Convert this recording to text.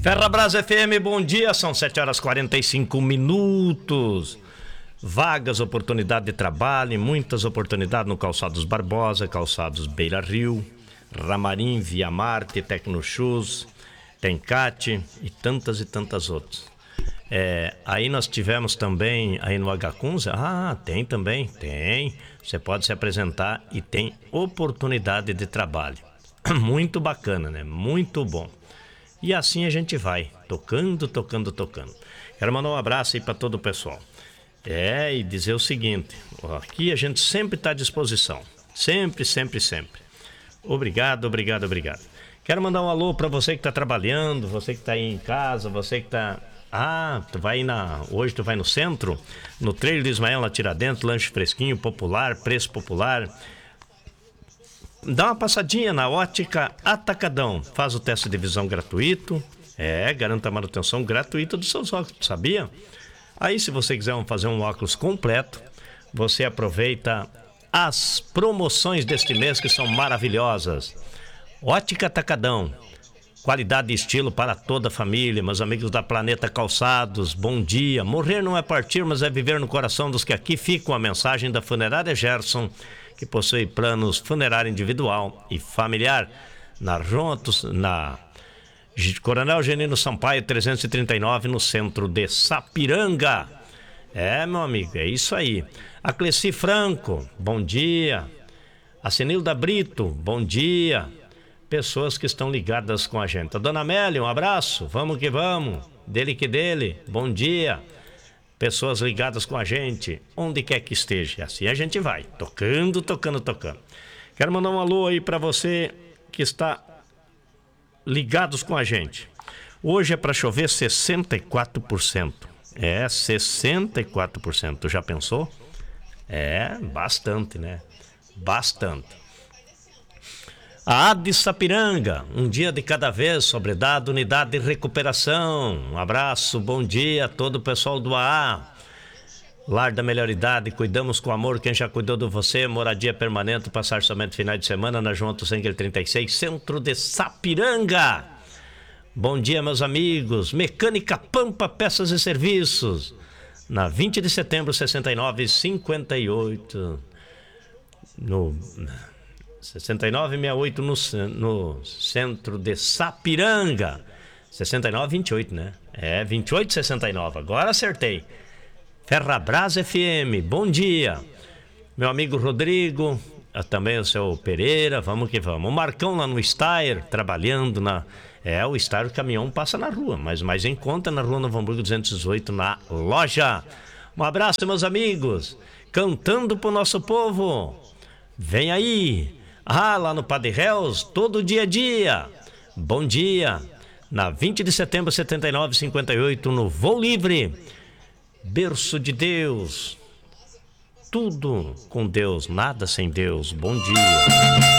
Ferrabras FM, bom dia, são 7h45. Vagas, oportunidade de trabalho, muitas oportunidades no Calçados Barbosa, Calçados Beira Rio, Ramarim, Via Marte, Tecnoshoes, Tencate e tantas outras. Aí nós tivemos também, aí no H15, tem também, tem. Você pode se apresentar e tem oportunidade de trabalho. Muito bacana, né? Muito bom. E assim a gente vai, tocando. Quero mandar um abraço aí para todo o pessoal. E dizer o seguinte, aqui a gente sempre está à disposição. Sempre. Obrigado. Quero mandar um alô para você que está trabalhando, você que está aí em casa, você que está... hoje tu vai no centro, no Trailer de Ismael, na Tiradentes, lanche fresquinho, popular, preço popular. Dá uma passadinha na Ótica Atacadão, faz o teste de visão gratuito, garanta a manutenção gratuita dos seus óculos, sabia? Aí se você quiser fazer um óculos completo, você aproveita as promoções deste mês que são maravilhosas. Ótica Atacadão, qualidade e estilo para toda a família. Meus amigos da Planeta Calçados, bom dia. Morrer não é partir, mas é viver no coração dos que aqui ficam. A mensagem da Funerária Gerson, que possui planos funerário individual e familiar. Na Coronel Genino Sampaio 339, no centro de Sapiranga. Meu amigo, é isso aí. A Cleci Franco, bom dia. A Senilda Brito, bom dia. Pessoas que estão ligadas com a gente. A Dona Amélia, um abraço, vamos que vamos. Dele que dele, bom dia. Pessoas ligadas com a gente, onde quer que esteja. Assim a gente vai, tocando. Quero mandar um alô aí para você que está ligados com a gente. Hoje é para chover 64%. 64%. Tu já pensou? Bastante, né? Bastante. A AD Sapiranga, um dia de cada vez, sobriedade, unidade de recuperação. Um abraço, bom dia a todo o pessoal do AA. Lar da Melhor Idade, cuidamos com amor quem já cuidou de você. Moradia permanente, passar somente final de semana na João Tussengel 36, centro de Sapiranga. Bom dia, meus amigos. Mecânica Pampa, peças e serviços. Na 20 de setembro, 6958. No 6968 no centro de Sapiranga. 6928, né? 2869. Agora acertei. Ferrabras FM, bom dia. Meu amigo Rodrigo, também o seu Pereira, vamos que vamos. O Marcão lá no Steyr, trabalhando na... o Steyr, o caminhão passa na rua, mas mais em conta na rua Novo Hamburgo 218, na loja. Um abraço, meus amigos. Cantando pro nosso povo. Vem aí. Lá no Padre Reus, todo dia a dia. Bom dia. Na 20 de setembro, 7958, no Voo Livre. Berço de Deus. Tudo com Deus, nada sem Deus. Bom dia.